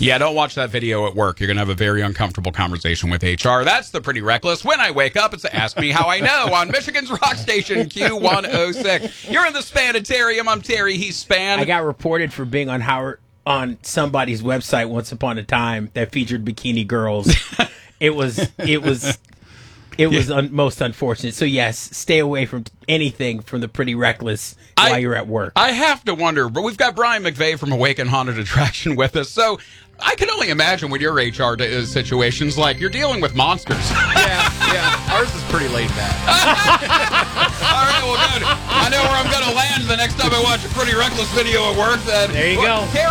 Yeah, don't watch that video at work. You're going to have a very uncomfortable conversation with HR. That's the Pretty Reckless. When I wake up, it's Ask Me How I Know on Michigan's rock station Q106. You're in the Spanitarium. I'm Terry. He's Span. I got reported for being on somebody's website once upon a time that featured bikini girls. It was most unfortunate. So yes, stay away from anything from the Pretty Reckless while you're at work. I have to wonder, but we've got Brian McVeigh from Awaken Haunted Attraction with us. So I can only imagine what your HR situation's like. You're dealing with monsters. Yeah. Ours is pretty laid back. All right, well, good. I know where I'm going to land the next time I watch a Pretty Reckless video at work. Then There you go. Terry